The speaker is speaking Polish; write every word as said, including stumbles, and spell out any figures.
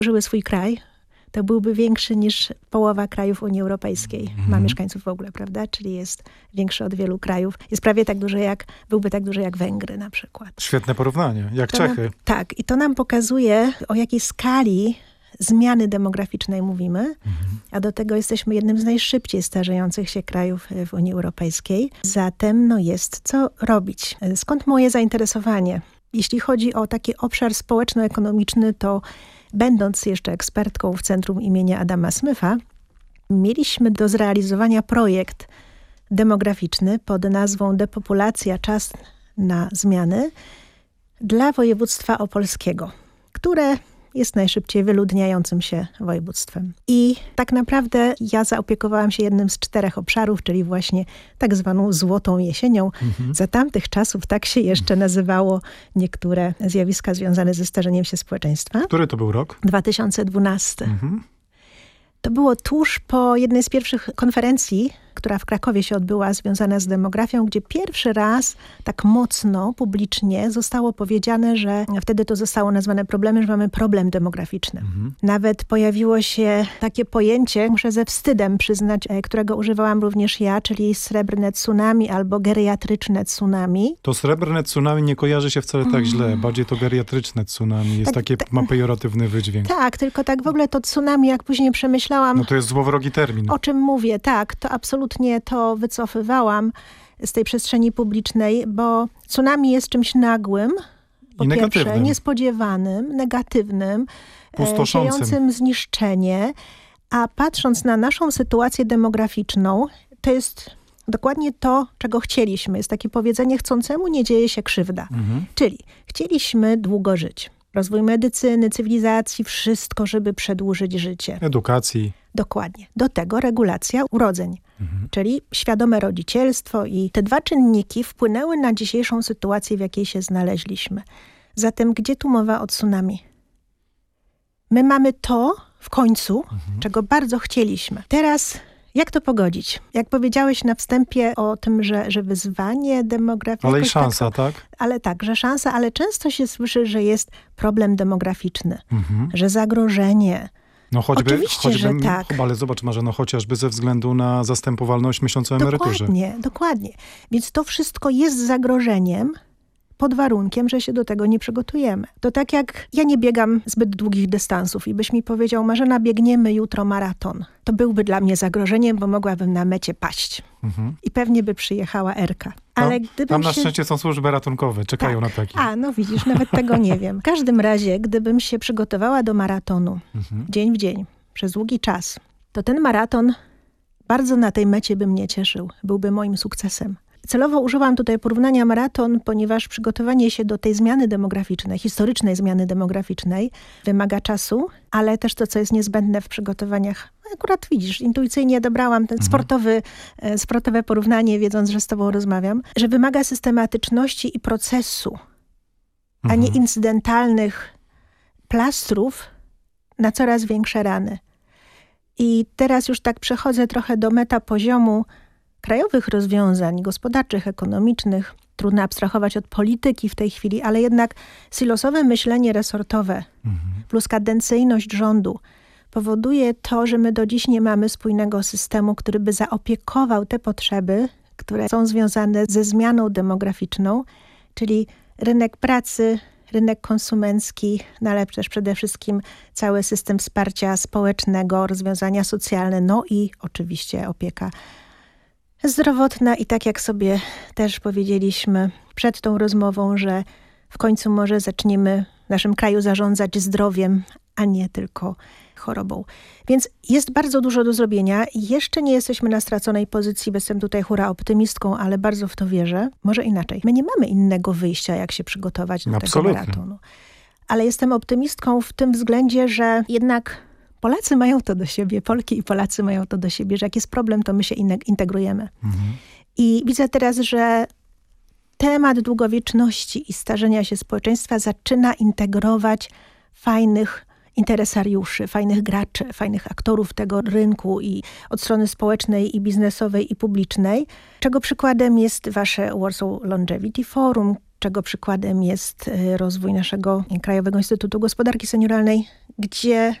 żyły swój kraj, to byłby większy niż połowa krajów Unii Europejskiej. Ma Mhm. mieszkańców w ogóle, prawda? Czyli jest większy od wielu krajów. Jest prawie tak duży jak, byłby tak duży jak Węgry na przykład. Świetne porównanie, jak To Czechy. Nam, tak, i to nam pokazuje, o jakiej skali zmiany demograficznej mówimy, Mhm. a do tego jesteśmy jednym z najszybciej starzejących się krajów w Unii Europejskiej. Zatem no jest co robić. Skąd moje zainteresowanie? Jeśli chodzi o taki obszar społeczno-ekonomiczny, to będąc jeszcze ekspertką w Centrum imienia Adama Smitha, mieliśmy do zrealizowania projekt demograficzny pod nazwą Depopulacja, czas na zmiany dla województwa opolskiego, które jest najszybciej wyludniającym się województwem. I tak naprawdę ja zaopiekowałam się jednym z czterech obszarów, czyli właśnie tak zwaną złotą jesienią. Mhm. Za tamtych czasów tak się jeszcze nazywało niektóre zjawiska związane ze starzeniem się społeczeństwa. Który to był rok? dwa tysiące dwunasty. Mhm. To było tuż po jednej z pierwszych konferencji, która w Krakowie się odbyła, związana z demografią, gdzie pierwszy raz tak mocno, publicznie zostało powiedziane, że wtedy to zostało nazwane problemem, że mamy problem demograficzny. Mhm. Nawet pojawiło się takie pojęcie, muszę ze wstydem przyznać, e, którego używałam również ja, czyli srebrne tsunami albo geriatryczne tsunami. To srebrne tsunami nie kojarzy się wcale tak źle. Bardziej to geriatryczne tsunami. Jest Tak, takie, tak. ma pejoratywny wydźwięk. Tak, tylko tak w ogóle to tsunami, jak później przemyślałam, No to jest złowrogi termin. o czym mówię, tak, to absolutnie to wycofywałam z tej przestrzeni publicznej, bo tsunami jest czymś nagłym, po I pierwsze, negatywnym. niespodziewanym, negatywnym, e, Pustoszącym. siejącym zniszczenie, a patrząc na naszą sytuację demograficzną, to jest dokładnie to, czego chcieliśmy. Jest takie powiedzenie, chcącemu nie dzieje się krzywda. Mhm. Czyli chcieliśmy długo żyć. Rozwój medycyny, cywilizacji, wszystko, żeby przedłużyć życie. Edukacji. Dokładnie. Do tego regulacja urodzeń, Mhm. czyli świadome rodzicielstwo i te dwa czynniki wpłynęły na dzisiejszą sytuację, w jakiej się znaleźliśmy. Zatem gdzie tu mowa o tsunami? My mamy to w końcu, Mhm. czego bardzo chcieliśmy. Teraz jak to pogodzić? Jak powiedziałeś na wstępie o tym, że, że wyzwanie demograficzne... Ale i szansa, tak? Ale tak, że szansa, ale często się słyszy, że jest problem demograficzny, Mhm. że zagrożenie. No choćby, Oczywiście, choćby, że tak. Ale zobacz, Marzeno, chociażby ze względu na zastępowalność myśląc o emeryturze. Dokładnie, dokładnie. Więc to wszystko jest zagrożeniem pod warunkiem, że się do tego nie przygotujemy. To tak jak ja nie biegam zbyt długich dystansów i byś mi powiedział, Marzena, biegniemy jutro maraton. To byłby dla mnie zagrożeniem, bo mogłabym na mecie paść. Mhm. I pewnie by przyjechała Erka. Ale Tam, gdybym tam na się... szczęście są służby ratunkowe, czekają Tak. na taki. A, no widzisz, nawet tego nie wiem. W każdym razie, gdybym się przygotowała do maratonu Mhm. dzień w dzień, przez długi czas, to ten maraton bardzo na tej mecie by mnie cieszył. Byłby moim sukcesem. Celowo używam tutaj porównania maraton, ponieważ przygotowanie się do tej zmiany demograficznej, historycznej zmiany demograficznej wymaga czasu, ale też to, co jest niezbędne w przygotowaniach. Akurat widzisz, intuicyjnie dobrałam ten Mhm. sportowy, e, sportowe porównanie, wiedząc, że z tobą rozmawiam, że wymaga systematyczności i procesu, a nie Mhm. incydentalnych plastrów na coraz większe rany. I teraz już tak przechodzę trochę do metapoziomu krajowych rozwiązań gospodarczych, ekonomicznych. Trudno abstrahować od polityki w tej chwili, ale jednak silosowe myślenie resortowe Mhm. plus kadencyjność rządu powoduje to, że my do dziś nie mamy spójnego systemu, który by zaopiekował te potrzeby, które są związane ze zmianą demograficzną, czyli rynek pracy, rynek konsumencki, no ale też przede wszystkim cały system wsparcia społecznego, rozwiązania socjalne, no i oczywiście opieka zdrowotna. I tak jak sobie też powiedzieliśmy przed tą rozmową, że w końcu może zaczniemy w naszym kraju zarządzać zdrowiem, a nie tylko chorobą. Więc jest bardzo dużo do zrobienia. Jeszcze nie jesteśmy na straconej pozycji, bo jestem tutaj hura optymistką, ale bardzo w to wierzę. Może inaczej. My nie mamy innego wyjścia, jak się przygotować do Absolutnie. tego maratonu. Ale jestem optymistką w tym względzie, że jednak Polacy mają to do siebie, Polki i Polacy mają to do siebie, że jak jest problem, to my się integrujemy. Mhm. I widzę teraz, że temat długowieczności i starzenia się społeczeństwa zaczyna integrować fajnych interesariuszy, fajnych graczy, fajnych aktorów tego rynku i od strony społecznej i biznesowej i publicznej, czego przykładem jest wasze Warsaw Longevity Forum, czego przykładem jest rozwój naszego Krajowego Instytutu Gospodarki Senioralnej, gdzie